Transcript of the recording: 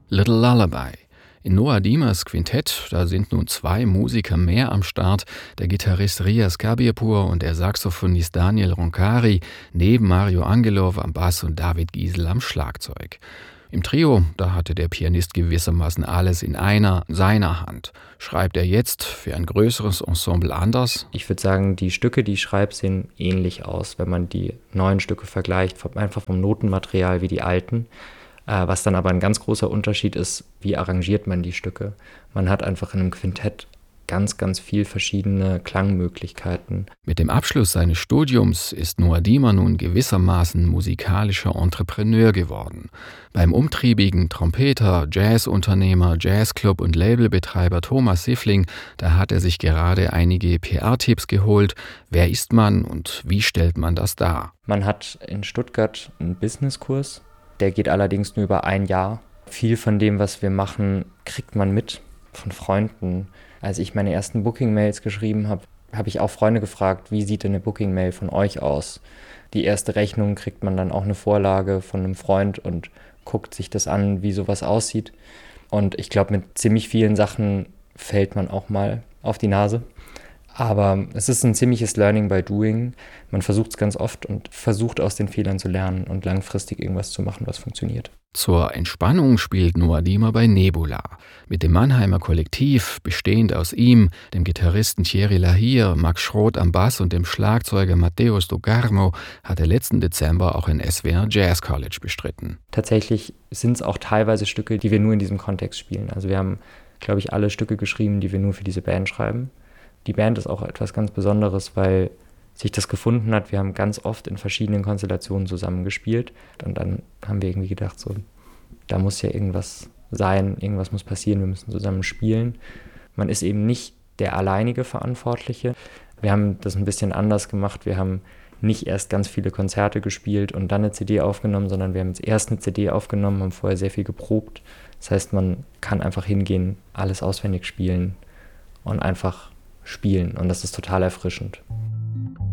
Little Lullaby. In Noah Diemers Quintett, da sind nun zwei Musiker mehr am Start, der Gitarrist Rias Kabirpur und der Saxophonist Daniel Roncari, neben Mario Angelov am Bass und David Giesel am Schlagzeug. Im Trio, da hatte der Pianist gewissermaßen alles in seiner Hand. Schreibt er jetzt für ein größeres Ensemble anders? Ich würde sagen, die Stücke, die ich schreibe, sehen ähnlich aus, wenn man die neuen Stücke vergleicht, einfach vom Notenmaterial wie die alten. Was dann aber ein ganz großer Unterschied ist, wie arrangiert man die Stücke. Man hat einfach in einem Quintett ganz, ganz viel verschiedene Klangmöglichkeiten. Mit dem Abschluss seines Studiums ist Noah Diemer nun gewissermaßen musikalischer Entrepreneur geworden. Beim umtriebigen Trompeter, Jazzunternehmer, Jazzclub und Labelbetreiber Thomas Siffling, da hat er sich gerade einige PR-Tipps geholt. Wer ist man und wie stellt man das dar? Man hat in Stuttgart einen Businesskurs, der geht allerdings nur über ein Jahr. Viel von dem, was wir machen, kriegt man mit von Freunden. Als ich meine ersten Booking-Mails geschrieben habe, habe ich auch Freunde gefragt, wie sieht denn eine Booking-Mail von euch aus? Die erste Rechnung kriegt man dann auch eine Vorlage von einem Freund und guckt sich das an, wie sowas aussieht. Und ich glaube, mit ziemlich vielen Sachen fällt man auch mal auf die Nase. Aber es ist ein ziemliches Learning by Doing. Man versucht es ganz oft und versucht aus den Fehlern zu lernen und langfristig irgendwas zu machen, was funktioniert. Zur Entspannung spielt Noah Diemer bei Nebula. Mit dem Mannheimer Kollektiv, bestehend aus ihm, dem Gitarristen Thierry Lahire, Max Schroth am Bass und dem Schlagzeuger Matthäus Dugarmo, hat er letzten Dezember auch ein SWR Jazz College bestritten. Tatsächlich sind es auch teilweise Stücke, die wir nur in diesem Kontext spielen. Also wir haben, glaube ich, alle Stücke geschrieben, die wir nur für diese Band schreiben. Die Band ist auch etwas ganz Besonderes, weil sich das gefunden hat. Wir haben ganz oft in verschiedenen Konstellationen zusammengespielt. Und dann haben wir irgendwie gedacht, so, da muss ja irgendwas sein, irgendwas muss passieren, wir müssen zusammen spielen. Man ist eben nicht der alleinige Verantwortliche. Wir haben das ein bisschen anders gemacht. Wir haben nicht erst ganz viele Konzerte gespielt und dann eine CD aufgenommen, sondern wir haben jetzt erst eine CD aufgenommen, haben vorher sehr viel geprobt. Das heißt, man kann einfach hingehen, alles auswendig spielen und einfach spielen. Und das ist total erfrischend.